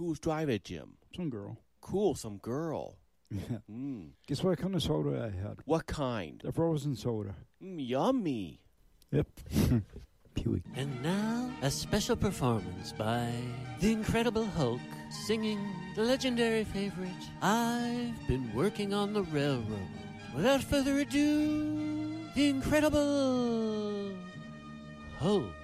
Who's driving it, Jim? Some girl. Cool, some girl. Yeah. Guess what kind of soda I had? What kind? The frozen soda. Yummy. Yep. Pewee. And now, a special performance by the Incredible Hulk singing the legendary favorite, I've Been Working on the Railroad. Without further ado, the Incredible Hulk.